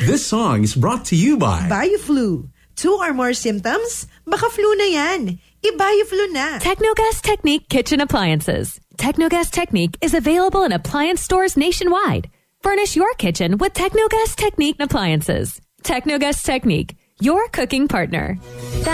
This song is brought to you by BioFlu. 2 or more symptoms? Baka flu na yan. I-BioFlu na. Technogas Technique Kitchen Appliances. Technogas Technique is available in appliance stores nationwide. Furnish your kitchen with Technogas Technique appliances. Technogas Technique, your cooking partner.